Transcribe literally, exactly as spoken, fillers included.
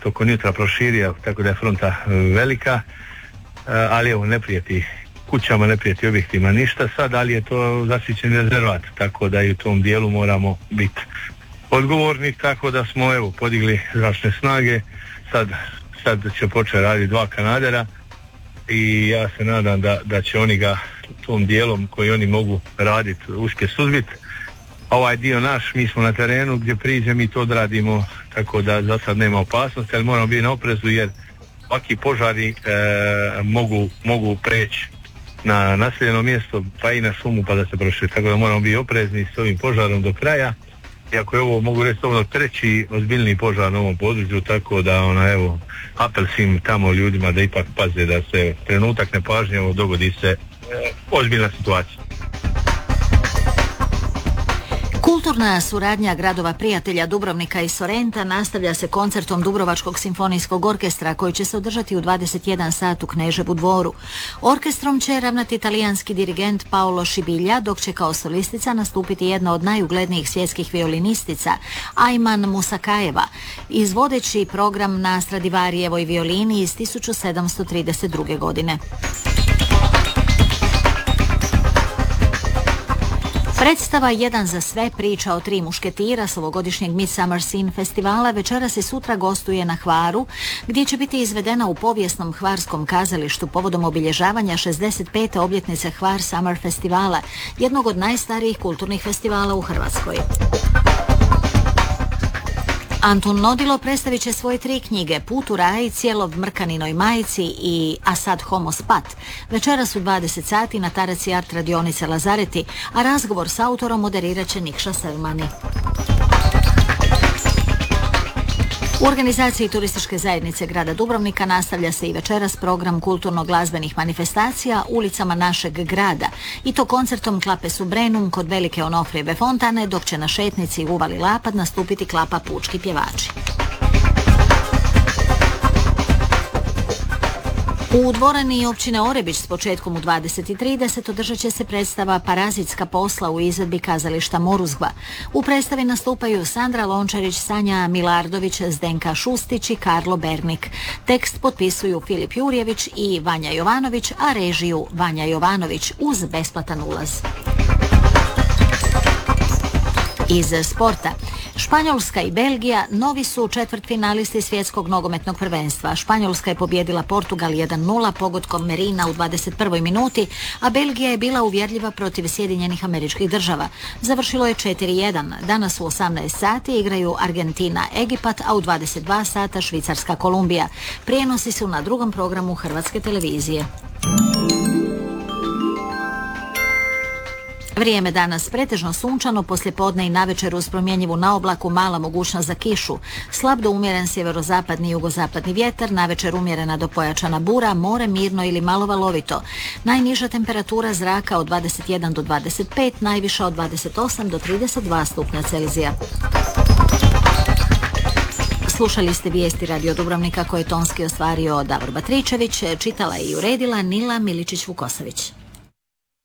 tokom jutra proširio, tako da je fronta velika, ali evo ne prijeti kućama, ne prijeti objektima ništa sad, ali je to zaštićeni rezervat, tako da i u tom dijelu moramo biti odgovorni, tako da smo evo podigli zračne snage, sad, sad će početi raditi dva kanadera i ja se nadam da, da će oni ga tom dijelom koji oni mogu raditi uspje suzbiti. Ovaj dio naš, mi smo na terenu gdje priđe, mi to odradimo, tako da za sad nema opasnosti, ali moramo biti na oprezu jer svaki požari e, mogu, mogu preći na naseljeno mjesto pa i na šumu pa da se proširi, tako da moramo biti oprezni s ovim požarom do kraja. Iako je ovo, mogu reći, ovo treći ozbiljni požar na ovom području, tako da ona, evo, apel svim tamo ljudima da ipak paze da se trenutak nepažnje dogodi se e, ozbiljna situacija. Kulturna suradnja gradova prijatelja Dubrovnika i Sorrenta nastavlja se koncertom Dubrovačkog simfonijskog orkestra koji će se održati u dvadeset jedan sat u Kneževu dvoru. Orkestrom će ravnati talijanski dirigent Paolo Scibilja, dok će kao solistica nastupiti jedna od najuglednijih svjetskih violinistica, Ajman Musakajeva, izvodeći program na Stradivarijevoj violini iz tisuću sedamsto trideset druge. godine. Predstava Jedan za sve priča o tri mušketira s ovogodišnjeg Midsummer Scene festivala večeras i sutra gostuje na Hvaru, gdje će biti izvedena u povijesnom hvarskom kazalištu povodom obilježavanja šezdeset pete obljetnice Hvar Summer festivala, jednog od najstarijih kulturnih festivala u Hrvatskoj. Antun Nodilo predstavit će svoje tri knjige Put u raj, Cijelov mrkaninoj majici i A sad homo spat. Večeras u dvadeset sati na Taraci Art radionice Lazareti, a razgovor s autorom moderirat će Nikša Selmani. U organizaciji Turističke zajednice grada Dubrovnika nastavlja se i večeras program kulturno-glazbenih manifestacija ulicama našeg grada, i to koncertom Klape Subrenum kod Velike Onofrijeve fontane, dok će na šetnici Uvali Lapad nastupiti Klapa Pučki pjevači. U dvorani općine Orebić s početkom u dvadeset i trideset održat će se predstava Parazitska posla u izvedbi kazališta Moruzgva. U predstavi nastupaju Sandra Lončarić, Sanja Milardović, Zdenka Šustić i Karlo Bernik. Tekst potpisuju Filip Jurjević i Vanja Jovanović, a režiju Vanja Jovanović uz besplatan ulaz. Iz sporta. Španjolska i Belgija novi su četvrtfinalisti svjetskog nogometnog prvenstva. Španjolska je pobijedila Portugal jedan nula pogodkom Merina u dvadeset prvoj minuti, a Belgija je bila uvjerljiva protiv Sjedinjenih Američkih Država. Završilo je četiri jedan. Danas u osamnaest sati igraju Argentina Egipat, a u dvadeset dva sata Švicarska Kolumbija. Prijenosi su na drugom programu Hrvatske televizije. Vrijeme danas pretežno sunčano, poslijepodne i navečer uz promjenjivu naoblaku mala mogućnost za kišu. Slab do umjeren sjeverozapadni i jugozapadni vjetar, navečer umjerena do pojačana bura, more mirno ili malo valovito. Najniža temperatura zraka od dvadeset jedan do dvadeset pet, najviša od dvadeset osam do trideset dva stupnja Celzija. Slušali ste vijesti Radio Dubrovnika koje je tonski ostvario Davor Batričević, čitala i uredila Nila Miličić-Vukosavić.